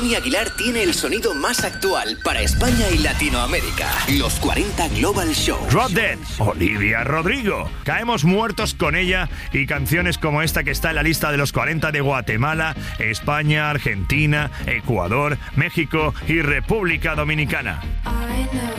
Tony Aguilar tiene el sonido más actual para España y Latinoamérica. Los 40 Global Show. Drop Dead, Olivia Rodrigo. Caemos muertos con ella y canciones como esta que está en la lista de los 40 de Guatemala, España, Argentina, Ecuador, México y República Dominicana.